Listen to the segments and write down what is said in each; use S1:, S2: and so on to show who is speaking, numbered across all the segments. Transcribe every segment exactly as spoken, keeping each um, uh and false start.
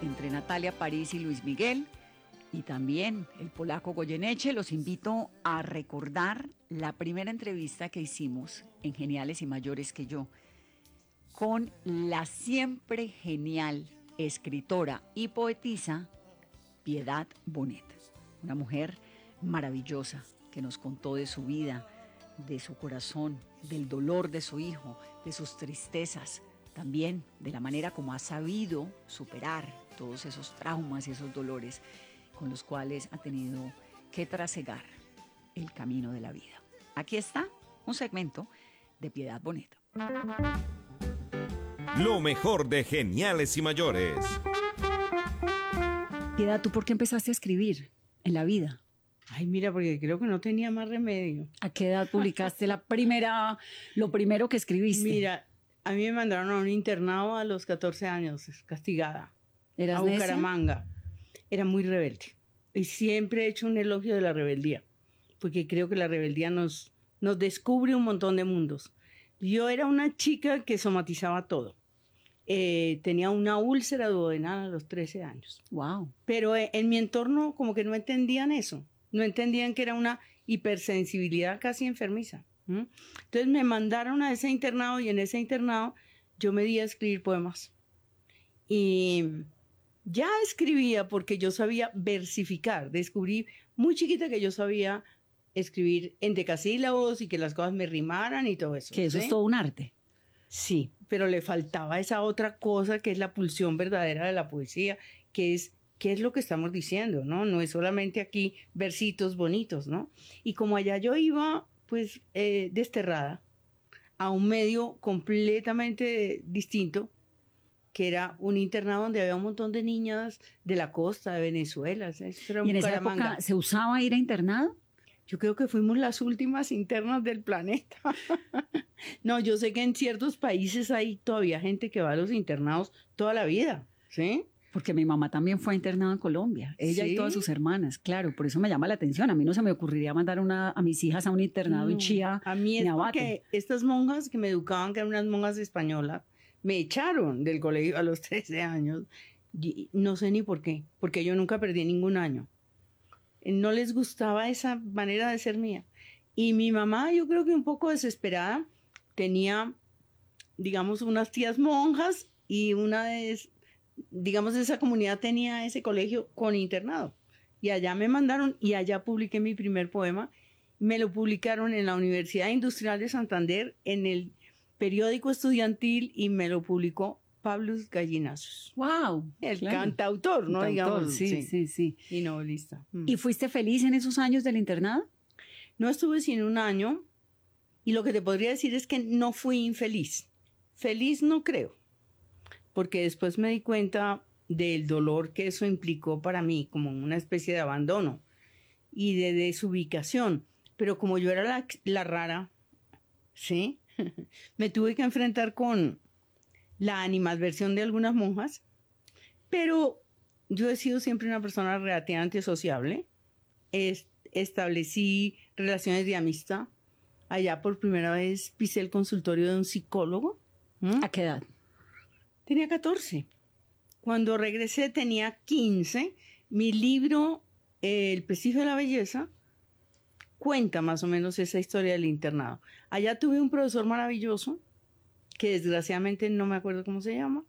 S1: entre Natalia París y Luis Miguel, y también el polaco Goyeneche. Los invito a recordar la primera entrevista que hicimos en Geniales y Mayores que yo, con la siempre genial escritora y poetisa Piedad Bonet, una mujer maravillosa que nos contó de su vida, de su corazón, del dolor de su hijo, de sus tristezas, también de la manera como ha sabido superar todos esos traumas y esos dolores con los cuales ha tenido que trasegar el camino de la vida. Aquí está un segmento de Piedad Bonet.
S2: Lo mejor de Geniales y Mayores.
S1: Piedad, ¿tú por qué empezaste a escribir en la vida?
S3: Ay, mira, porque creo que no tenía más remedio.
S1: ¿A qué edad publicaste la primera, lo primero que escribiste?
S3: Mira, a mí me mandaron a un internado a los catorce años, castigada.
S1: ¿Eras
S3: a
S1: necia?
S3: Bucaramanga. Era muy rebelde. Y siempre he hecho un elogio de la rebeldía, porque creo que la rebeldía nos, nos descubre un montón de mundos. Yo era una chica que somatizaba todo. Eh, tenía una úlcera duodenal a los trece años.
S1: Wow.
S3: Pero eh, en mi entorno como que no entendían eso. No entendían que era una hipersensibilidad casi enfermiza. ¿Mm? Entonces me mandaron a ese internado y en ese internado yo me di a escribir poemas. Y ya escribía porque yo sabía versificar. Descubrí muy chiquita que yo sabía escribir en decasílabos y que las cosas me rimaran y todo eso.
S1: Que eso
S3: ¿sí?
S1: es todo un arte.
S3: Sí, pero le faltaba esa otra cosa que es la pulsión verdadera de la poesía, que es qué es lo que estamos diciendo, ¿no? No es solamente aquí versitos bonitos, ¿no? Y como allá yo iba, pues, eh, desterrada a un medio completamente distinto, que era un internado donde había un montón de niñas de la costa, de Venezuela. Eso era
S1: ¿Y en esa
S3: Bucaramanga.
S1: época se usaba ir a internado?
S3: Yo creo que fuimos las últimas internas del planeta. No, yo sé que en ciertos países hay todavía gente que va a los internados toda la vida, ¿sí?
S1: Porque mi mamá también fue internada en Colombia, ella
S3: ¿Sí?
S1: y todas sus hermanas, claro, por eso me llama la atención. A mí no se me ocurriría mandar una, a mis hijas a un internado
S3: No,
S1: en Chía.
S3: a mí es
S1: ni Abate.
S3: porque estas monjas que me educaban, que eran unas monjas españolas, me echaron del colegio a los trece años. Y no sé ni por qué, porque yo nunca perdí ningún año. No les gustaba esa manera de ser mía. Y mi mamá, yo creo que un poco desesperada, tenía, digamos, unas tías monjas y una de, digamos, de esa comunidad tenía ese colegio con internado. Y allá me mandaron y allá publiqué mi primer poema. Me lo publicaron en la Universidad Industrial de Santander, en el periódico estudiantil, y me lo publicó Pablo Gallinazos.
S1: ¡Wow!
S3: El
S1: claro.
S3: cantautor, ¿no?
S1: Cantautor,
S3: Digamos,
S1: sí, sí, sí.
S3: Y novelista. Mm.
S1: ¿Y fuiste feliz en esos años del internado?
S3: No estuve sino un año, y lo que te podría decir es que no fui infeliz. Feliz no creo, porque después me di cuenta del dolor que eso implicó para mí, como una especie de abandono y de desubicación. Pero como yo era la, la rara, ¿sí? Me tuve que enfrentar con la animadversión de algunas monjas, pero yo he sido siempre una persona relativamente sociable. Es, establecí relaciones de amistad. Allá por primera vez pisé el consultorio de un psicólogo. ¿Mm?
S1: ¿A qué edad?
S3: Tenía catorce. Cuando regresé tenía quince. Mi libro, eh, El prestigio de la belleza, cuenta más o menos esa historia del internado. Allá tuve un profesor maravilloso, que desgraciadamente no me acuerdo cómo se llama,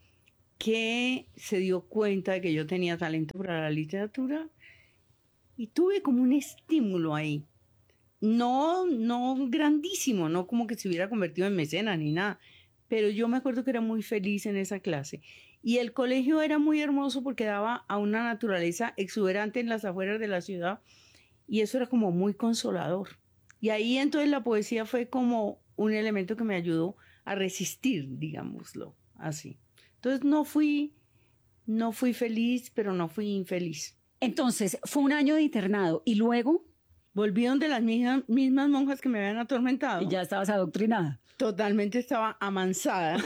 S3: que se dio cuenta de que yo tenía talento para la literatura y tuve como un estímulo ahí. No, no grandísimo, no como que se hubiera convertido en mecenas ni nada, pero yo me acuerdo que era muy feliz en esa clase. Y el colegio era muy hermoso porque daba a una naturaleza exuberante en las afueras de la ciudad y eso era como muy consolador. Y ahí entonces la poesía fue como un elemento que me ayudó a resistir, digámoslo así. Entonces no fui, no fui feliz, pero no fui infeliz.
S1: Entonces, fue un año de internado y luego...
S3: Volví donde las mismas, mismas monjas que me habían atormentado.
S1: Y ya estabas adoctrinada.
S3: Totalmente estaba amansada.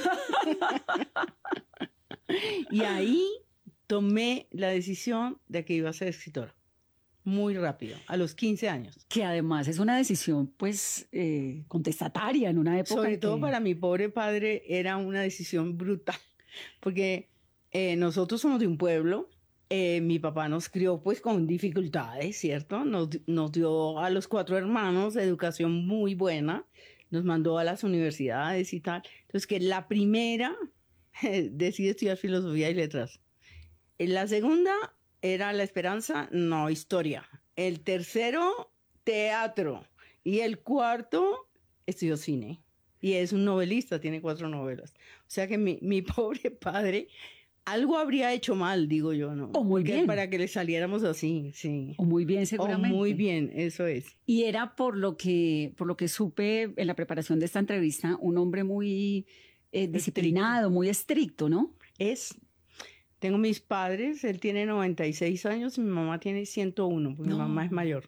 S3: Y ahí tomé la decisión de que iba a ser escritora. Muy rápido, a los quince años.
S1: Que además es una decisión, pues, eh, contestataria en una época.
S3: Sobre
S1: en
S3: todo
S1: que...
S3: para mi pobre padre era una decisión brutal. Porque eh, nosotros somos de un pueblo. Eh, mi papá nos crió pues con dificultades, ¿cierto? Nos, nos dio a los cuatro hermanos educación muy buena, nos mandó a las universidades y tal. Entonces que la primera decide estudiar filosofía y letras. La segunda era La Esperanza, no, historia. El tercero, teatro. Y el cuarto, estudió cine. Y es un novelista, tiene cuatro novelas. O sea que mi, mi pobre padre algo habría hecho mal, digo yo, ¿no?
S1: O muy
S3: Porque
S1: bien.
S3: para que le saliéramos así, sí.
S1: O muy bien,
S3: O
S1: seguramente.
S3: muy bien, eso es.
S1: Y era por lo que, por lo que supe en la preparación de esta entrevista, un hombre muy eh, disciplinado, muy estricto, ¿no?
S3: Es. Tengo mis padres, él tiene noventa y seis años y mi mamá tiene ciento uno, porque
S1: No.
S3: mi mamá es mayor.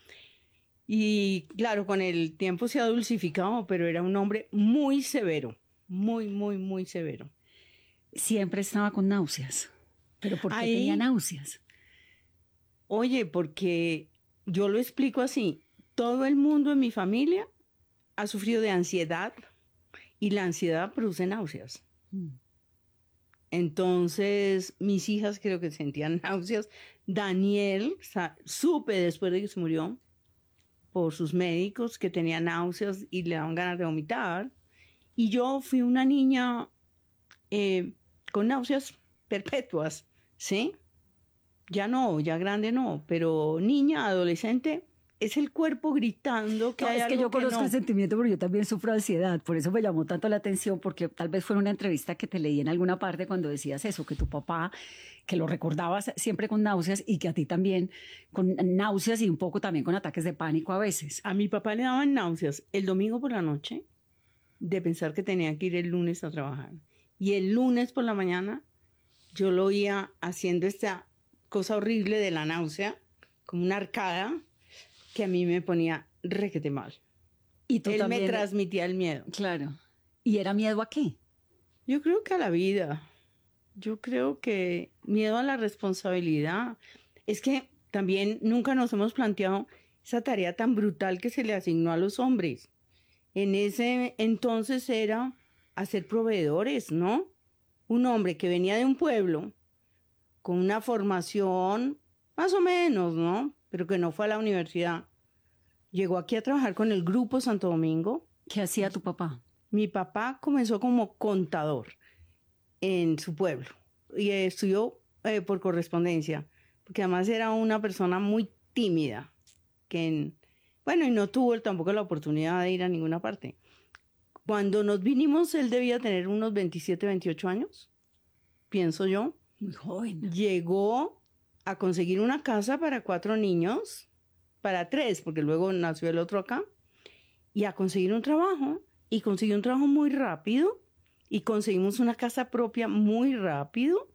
S3: Y claro, con el tiempo se ha dulcificado, pero era un hombre muy severo, muy, muy, muy severo.
S1: Siempre estaba con náuseas. ¿Pero por qué
S3: Ahí-
S1: tenía náuseas?
S3: Oye, porque yo lo explico así, todo el mundo en mi familia ha sufrido de ansiedad y la ansiedad produce náuseas.
S1: Mm.
S3: Entonces, mis hijas creo que sentían náuseas. Daniel, sa- supe después de que se murió por sus médicos que tenía náuseas y le daban ganas de vomitar. Y yo fui una niña eh, con náuseas perpetuas, ¿sí? Ya no, ya grande no, pero niña, adolescente, es el cuerpo gritando que
S1: No,
S3: hay
S1: es que
S3: algo
S1: yo conozco
S3: no.
S1: el sentimiento porque yo también sufro ansiedad, por eso me llamó tanto la atención, porque tal vez fue una entrevista que te leí en alguna parte cuando decías eso, que tu papá, que lo recordabas siempre con náuseas y que a ti también con náuseas y un poco también con ataques de pánico a veces.
S3: A mi papá le daban náuseas el domingo por la noche de pensar que tenía que ir el lunes a trabajar. Y el lunes por la mañana yo lo oía haciendo esta cosa horrible de la náusea, como una arcada, que a mí me ponía requete mal.
S1: Y tú
S3: Él
S1: también.
S3: me transmitía el miedo.
S1: Claro. ¿Y era miedo a qué?
S3: Yo creo que a la vida. Yo creo que miedo a la responsabilidad. Es que también nunca nos hemos planteado esa tarea tan brutal que se le asignó a los hombres. En ese entonces era hacer proveedores, ¿no? Un hombre que venía de un pueblo con una formación más o menos, ¿no? Pero que no fue a la universidad. Llegó aquí a trabajar con el Grupo Santo Domingo.
S1: ¿Qué hacía tu papá?
S3: Mi papá comenzó como contador en su pueblo y estudió eh, por correspondencia, porque además era una persona muy tímida, que en, bueno, y no tuvo tampoco la oportunidad de ir a ninguna parte. Cuando nos vinimos, él debía tener unos veintisiete, veintiocho años, pienso yo.
S1: Muy joven.
S3: Llegó a conseguir una casa para cuatro niños, para tres, porque luego nació el otro acá, y a conseguir un trabajo, y consiguió un trabajo muy rápido, y conseguimos una casa propia muy rápido,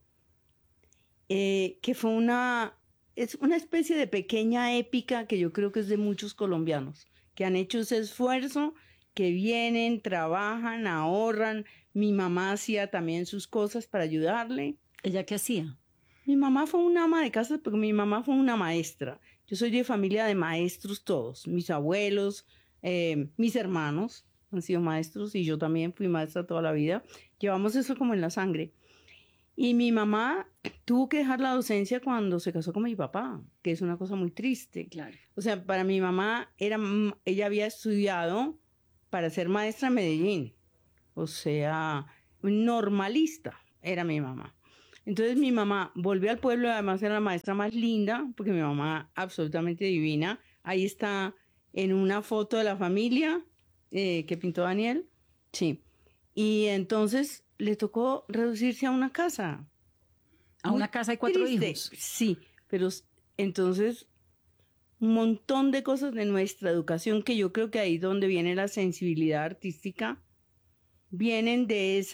S3: eh, que fue una, es una especie de pequeña épica que yo creo que es de muchos colombianos, que han hecho ese esfuerzo, que vienen, trabajan, ahorran. Mi mamá hacía también sus cosas para ayudarle.
S1: ¿Ella qué hacía?
S3: Mi mamá fue una ama de casa, porque mi mamá fue una maestra. Yo soy de familia de maestros todos, mis abuelos, eh, mis hermanos han sido maestros y yo también fui maestra toda la vida. Llevamos eso como en la sangre. Y mi mamá tuvo que dejar la docencia cuando se casó con mi papá, que es una cosa muy triste.
S1: Claro.
S3: O sea, para mi mamá, era, ella había estudiado para ser maestra en Medellín. O sea, normalista era mi mamá. Entonces mi mamá volvió al pueblo, además era la maestra más linda, porque mi mamá absolutamente divina. Ahí está en una foto de la familia eh, que pintó Daniel. Sí. Y entonces le tocó reducirse a una casa.
S1: A
S3: Muy
S1: una casa y cuatro
S3: triste.
S1: hijos.
S3: Sí, pero s- entonces un montón de cosas de nuestra educación, que yo creo que ahí donde viene la sensibilidad artística, vienen de ese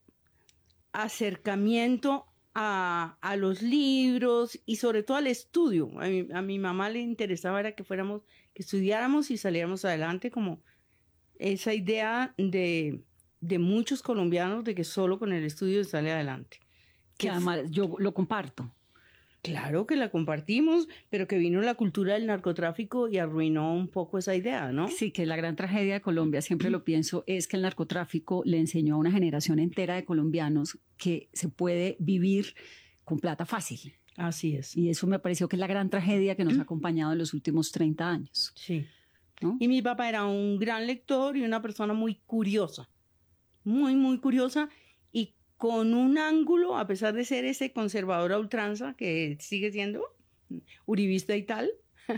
S3: acercamiento a, a los libros y sobre todo al estudio. A mi, a mi mamá le interesaba era que fuéramos, que estudiáramos y saliéramos adelante, como esa idea de, de muchos colombianos de que solo con el estudio se sale adelante.
S1: Que
S3: Que
S1: además yo lo comparto.
S3: Claro que la compartimos, pero que vino la cultura del narcotráfico y arruinó un poco esa idea, ¿no?
S1: Sí, que la gran tragedia de Colombia, siempre lo pienso, es que el narcotráfico le enseñó a una generación entera de colombianos que se puede vivir con plata fácil.
S3: Así es.
S1: Y eso me pareció que es la gran tragedia que nos ha acompañado en los últimos treinta años.
S3: Sí.
S1: ¿No?
S3: Y mi papá era un gran lector y una persona muy curiosa, muy, muy curiosa y con un ángulo, a pesar de ser ese conservador a ultranza, que sigue siendo uribista y tal,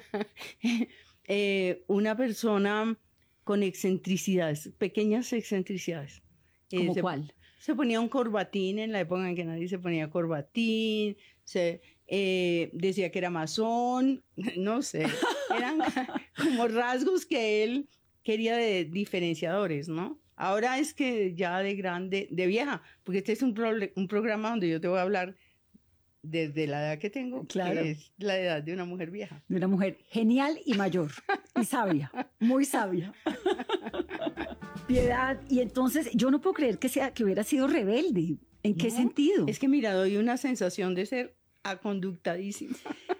S3: eh, una persona con excentricidades, pequeñas excentricidades.
S1: ¿Cómo
S3: Eh, se,
S1: cuál?
S3: Se ponía un corbatín en la época en que nadie se ponía corbatín, se eh, decía que era masón, no sé, eran como rasgos que él quería de diferenciadores, ¿no? Ahora es que ya de grande, de vieja, porque este es un, pro, un programa donde yo te voy a hablar desde la edad que tengo,
S1: claro,
S3: que es la edad de una mujer vieja.
S1: De una mujer genial y mayor, y sabia, muy sabia. Piedad, y entonces yo no puedo creer que, sea, que hubiera sido rebelde. ¿En qué
S3: No,
S1: sentido?
S3: Es que mira, doy una sensación de ser aconductadísima.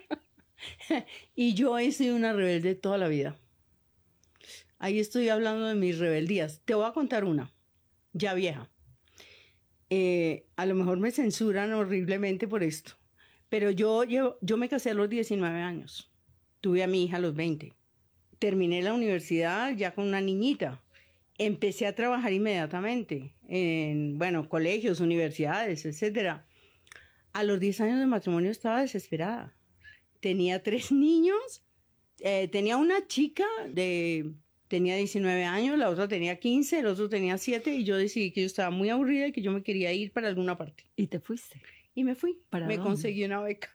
S3: Y yo he sido una rebelde toda la vida. Ahí estoy hablando de mis rebeldías. Te voy a contar una, ya vieja. Eh, a lo mejor me censuran horriblemente por esto, pero yo, yo, yo me casé a los diecinueve años. Tuve a mi hija a los veinte. Terminé la universidad ya con una niñita. Empecé a trabajar inmediatamente en, bueno, colegios, universidades, etcétera. A los diez años de matrimonio estaba desesperada. Tenía tres niños, eh, tenía una chica de... Tenía diecinueve años, la otra tenía quince, el otro tenía siete y yo decidí que yo estaba muy aburrida y que yo me quería ir para alguna parte.
S1: ¿Y te fuiste?
S3: Y me fui.
S1: ¿Para
S3: me
S1: dónde?
S3: conseguí una beca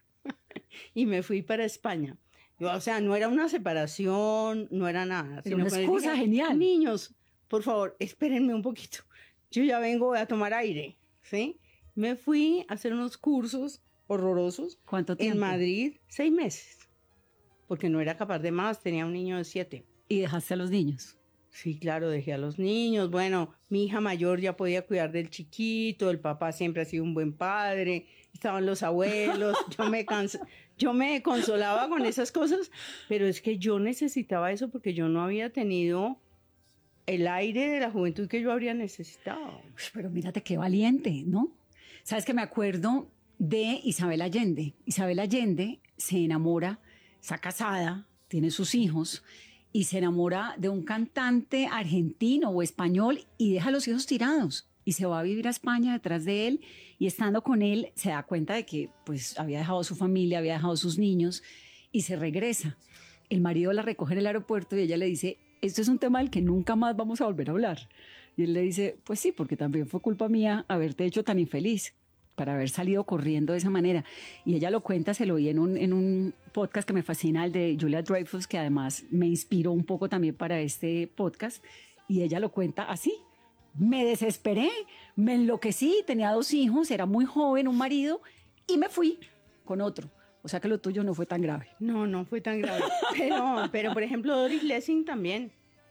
S3: y me fui para España. Yo, o sea, no era una separación, no era nada.
S1: Era una excusa
S3: dije,
S1: genial.
S3: Niños, por favor, espérenme un poquito. Yo ya vengo a tomar aire, ¿sí? Me fui a hacer unos cursos horrorosos.
S1: ¿Cuánto tiempo?
S3: En Madrid, seis meses. Porque no era capaz de más, tenía un niño de siete.
S1: ¿Y dejaste a los niños?
S3: Sí, claro, dejé a los niños. Bueno, mi hija mayor ya podía cuidar del chiquito, el papá siempre ha sido un buen padre, estaban los abuelos, yo me cansa, yo me consolaba con esas cosas, pero es que yo necesitaba eso porque yo no había tenido el aire de la juventud que yo habría necesitado.
S1: Pero mírate qué valiente, ¿no? Sabes que me acuerdo de Isabel Allende. Isabel Allende se enamora, está casada, tiene sus hijos, y se enamora de un cantante argentino o español y deja a los hijos tirados y se va a vivir a España detrás de él, y estando con él se da cuenta de que pues había dejado su familia, había dejado sus niños y se regresa. El marido la recoge en el aeropuerto y ella le dice, esto es un tema del que nunca más vamos a volver a hablar. Y él le dice, pues sí, porque también fue culpa mía haberte hecho tan infeliz, para haber salido corriendo de esa manera. Y ella lo cuenta, se lo oí en un, en un podcast que me fascina, el de Julia Dreyfus, que además me inspiró un poco también para este podcast, y ella lo cuenta así. Me desesperé, me enloquecí, tenía dos hijos, era muy joven, un marido, y me fui con otro. O sea que lo tuyo no fue tan grave.
S3: No, no fue tan grave. Pero, pero por ejemplo, Doris Lessing también.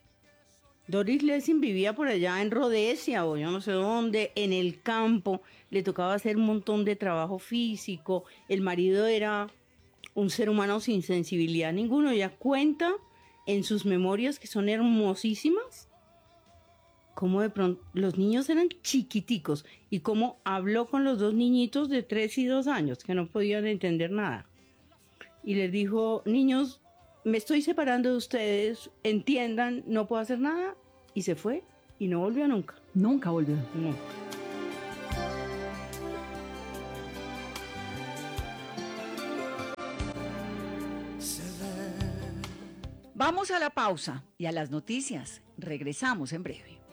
S3: Doris Lessing vivía por allá en Rhodesia o yo no sé dónde, en el campo, le tocaba hacer un montón de trabajo físico, el marido era un ser humano sin sensibilidad ninguno. Ella cuenta en sus memorias, que son hermosísimas, cómo de pronto los niños eran chiquiticos y cómo habló con los dos niñitos de tres y dos años que no podían entender nada. Y les dijo, niños, me estoy separando de ustedes, entiendan, no puedo hacer nada. Y se fue y no volvió nunca.
S1: Nunca volvió.
S3: No.
S1: Vamos a la pausa y a las noticias. Regresamos en breve.